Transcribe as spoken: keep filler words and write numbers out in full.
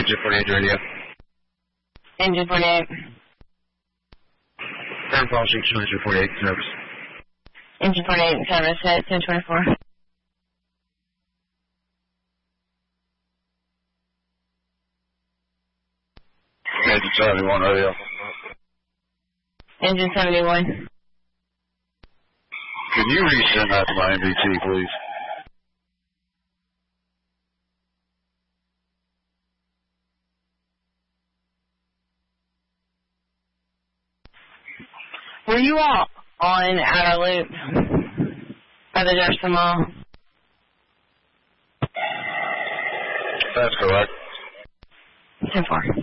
Engine forty-eight radio. Engine forty-eight. Current policy, engine forty-eight service. Engine forty-eight service at ten twenty-four. Engine seventy-one radio. Engine seventy-one. Can you resend that to my M V T, please? Were you all on outer loop by the Jefferson Mall? That's correct. ten four.